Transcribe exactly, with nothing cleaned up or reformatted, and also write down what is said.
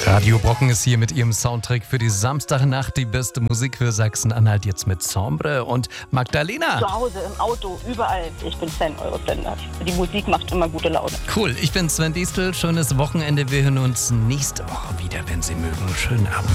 Radio Brocken ist hier mit ihrem Soundtrack für die Samstagnacht, die beste Musik für Sachsen-Anhalt, jetzt mit Sombre und Magdalena. Zu Hause, im Auto, überall. Ich bin Fan eures Senders. Die Musik macht immer gute Laune. Cool, ich bin Sven Diestel. Schönes Wochenende. Wir hören uns nächste Woche wieder, wenn Sie mögen. Schönen Abend.